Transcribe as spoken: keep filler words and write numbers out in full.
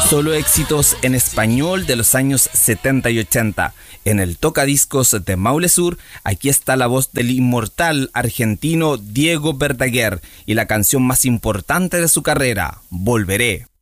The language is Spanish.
Solo éxitos en español de los años setenta y ochenta. En el tocadiscos de Maule Sur, aquí está la voz del inmortal argentino Diego Verdaguer y la canción más importante de su carrera, Volveré.